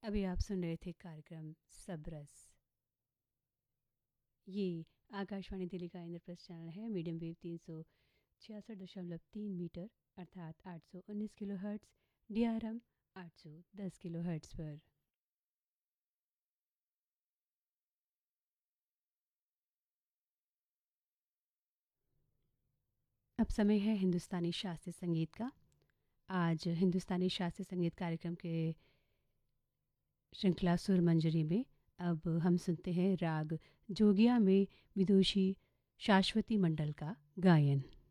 अभी आप सुन रहे थे कार्यक्रम सबरस। ये आकाशवाणी दिल्ली का इंद्रप्रस्थ चैनल है। मीडियम वेव 366.3 मीटर अर्थात 819 kilo hertz, DRM 810 kilo hertz पर। अब समय है हिंदुस्तानी शास्त्रीय संगीत का। आज हिंदुस्तानी शास्त्रीय संगीत कार्यक्रम के श्रृंखला सुर मंजरी में अब हम सुनते हैं राग जोगिया में विदुषी शाश्वती मंडल का गायन।